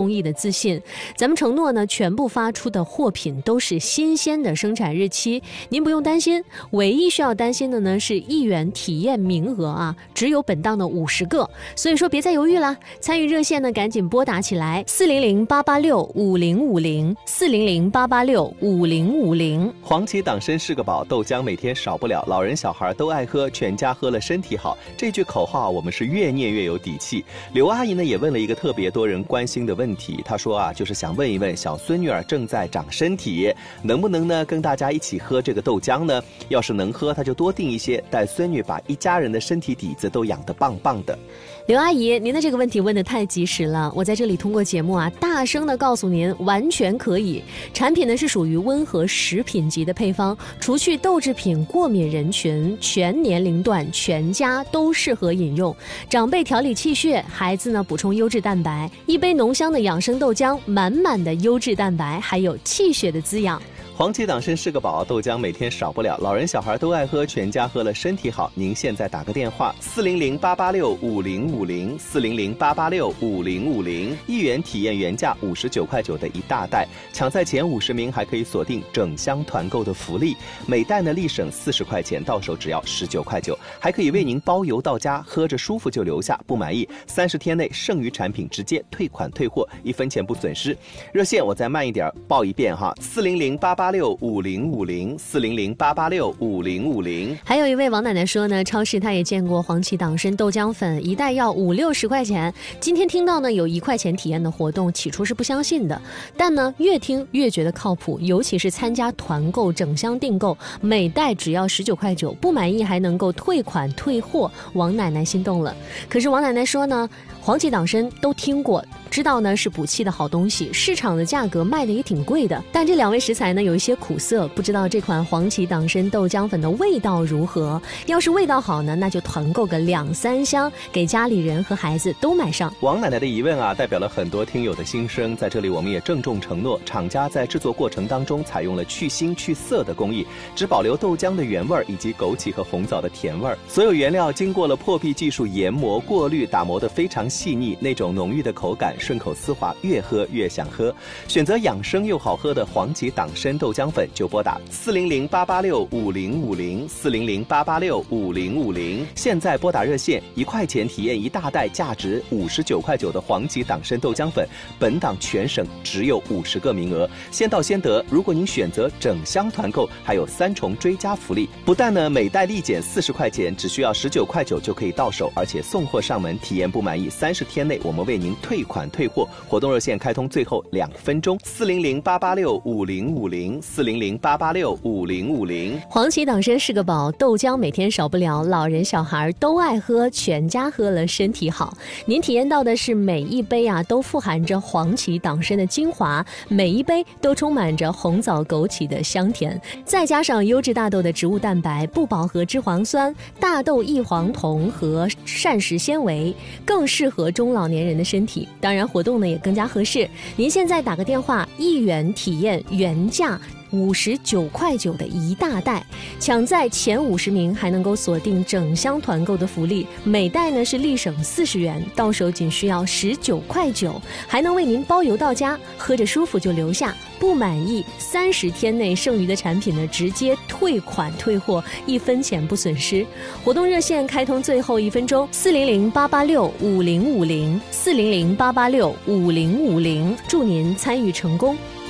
公益的自信。咱们承诺呢，全部发出的货品都是新鲜的生产日期，您不用担心。唯一需要担心的呢是1元体验名额啊，只有本档的50个，所以说别再犹豫了，参与热线呢赶紧拨打起来，400-886-5050，400-886-5050。 黄芪党参是个宝，豆浆每天少不了，老人小孩都爱喝，全家喝了身体好。这句口号我们是越念越有底气。刘阿姨呢也问了一个特别多人关心的问题，她说啊，就是想问一问小孙女儿正在长身体，能不能呢跟大家一起喝这个豆浆呢？要是能喝，她就多订一些，带孙女把一家人的身体底子都养得棒棒的。 刘阿姨，您的这个问题问得太及时了，我在这里通过节目啊，大声的告诉您，完全可以。产品呢是属于温和食品级的配方，除去豆制品过敏人群，全年龄段全家都适合饮用。长辈调理气血，孩子呢补充优质蛋白，一杯浓香的养生豆浆，满满的优质蛋白，还有气血的滋养。 黄芪党参是个宝，豆浆每天少不了，老人小孩都爱喝，全家喝了身体好。您现在打个电话，400-886-5050，400-886-5050，1元体验原价59块9的一大袋，抢在前50名还可以锁定整箱团购的福利，每袋呢立省40块钱，到手只要19块9，还可以为您包邮到家，喝着舒服就留下，不满意30天内剩余产品直接退款退货，1分钱不损失。热线我再慢一点报一遍哈，400-886-5050，400-886-5050。 还有一位王奶奶说呢，超市她也见过黄芪党参豆浆粉，一袋要50-60块钱。今天听到呢有1块钱体验的活动，起初是不相信的，但呢越听越觉得靠谱，尤其是参加团购整箱订购，每袋只要19块9，不满意还能够退款退货，王奶奶心动了。可是王奶奶说呢，黄芪党参都听过，知道呢是补气的好东西，市场的价格卖的也挺贵的，但这2位食材呢有一些苦涩，不知道这款黄芪党参豆浆粉的味道如何。要是味道好呢，那就团购个2-3箱，给家里人和孩子都买上。 王奶奶的疑问啊，代表了很多听友的心声，在这里我们也郑重承诺，厂家在制作过程当中采用了去腥去涩的工艺，只保留豆浆的原味以及枸杞和红枣的甜味，所有原料经过了破壁技术研磨过滤，打磨得非常细腻，那种浓郁的口感，顺口丝滑，越喝越想喝。选择养生又好喝的黄芪党参豆浆粉，就拨打400-886-5050，400-886-5050。现在拨打热线，1块钱体验一大袋价值59块9的黄芪党参豆浆粉，本档全省只有50个名额，先到先得。如果您选择整箱团购，还有3重追加福利，不但呢每袋立减40块钱，只需要19块9就可以到手，而且送货上门，体验不满意30天内我们为您退款退货。活动热线开通最后2分钟，400-886-5050，400-886-5050。 黄芪党参是个宝，豆浆每天少不了，老人小孩都爱喝，全家喝了身体好。您体验到的是每一杯啊都富含着黄芪党参的精华，每一杯都充满着红枣枸杞的香甜，再加上优质大豆的植物蛋白、不饱和脂肪酸、大豆异黄酮和膳食纤维，更适合中老年人的身体。当然活动呢也更加合适，您现在打个电话，1元体验原价59块9的一大袋，抢在前50名还能够锁定整箱团购的福利，每袋呢是立省40元，到手仅需要19块9，还能为您包邮到家，喝着舒服就留下，不满意30天内剩余的产品呢直接退款退货，1分钱不损失。活动热线开通最后1分钟，400-886-5050，400-886-5050，祝您参与成功。